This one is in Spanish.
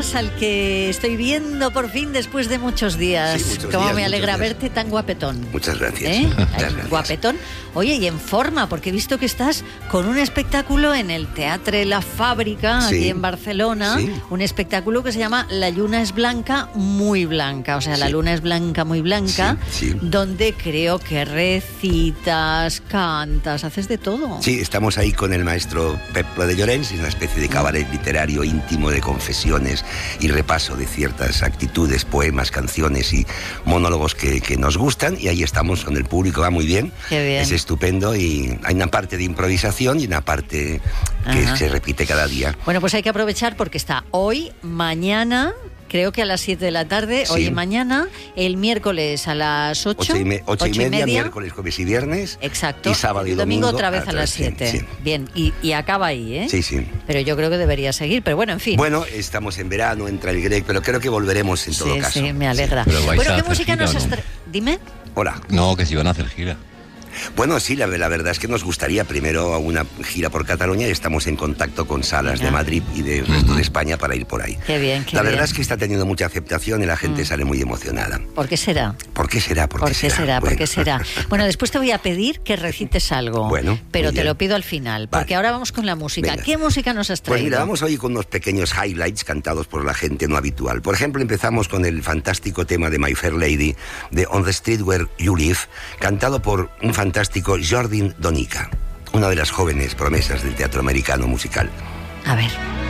Tomás, al que estoy viendo por fin después de muchos días. Sí, muchos Cómo días, me alegra muchos días. verte tan guapetón. Muchas gracias. Muchas gracias. Guapetón. Oye, y en forma, porque he visto que estás con un espectáculo en el Teatre La Fábrica, Sí. aquí en Barcelona. Sí. Un espectáculo que se llama La Lluna es blanca, muy blanca. O sea, la Sí. luna es blanca, muy blanca. Sí, sí. Donde creo que recitas, cantas, haces de todo. Sí, estamos ahí con el maestro Pep Pla de Llorens, una especie de cabaret literario íntimo de confesiones y repaso de ciertas actitudes, poemas, canciones y monólogos que nos gustan, y ahí estamos con el público, va muy bien. Qué bien. Es estupendo, y hay una parte de improvisación y una parte que Ajá. se repite cada día. Bueno, pues hay que aprovechar porque está hoy, mañana, creo que a las 7 de la tarde, Sí. hoy y mañana, el miércoles a las 8. 8 y media, miércoles, jueves y viernes. Exacto. Y sábado y domingo otra vez a las 7. Sí, Bien, y acaba ahí, ¿eh? sí, sí. Pero yo creo que debería seguir, pero bueno, en fin. Bueno, estamos en verano, entra el Grec, pero creo que volveremos en todo caso. Sí, me alegra. Pero vais Bueno, a ¿qué hacer música gira, nos ¿no? has Dime. Hola. No, que si van a hacer gira. Bueno, sí, la verdad es que nos gustaría primero una gira por Cataluña, y estamos en contacto con salas de Madrid y del resto de España para ir por ahí. Qué bien, qué La verdad bien. es que está teniendo mucha aceptación y la gente sale muy emocionada. ¿Por qué será? ¿Por qué será? ¿Por qué será? ¿Por qué será? Bueno, después te voy a pedir que recites algo. Bueno, pero muy te bien. lo pido al final, porque Vale. ahora vamos con la música. Venga. ¿Qué música nos has traído? Pues mira, vamos hoy con unos pequeños highlights cantados por la gente no habitual. Por ejemplo, empezamos con el fantástico tema de My Fair Lady, de On the Street Where You Live, cantado por un fantástico Jordin Donica, una de las jóvenes promesas del teatro americano musical. A ver.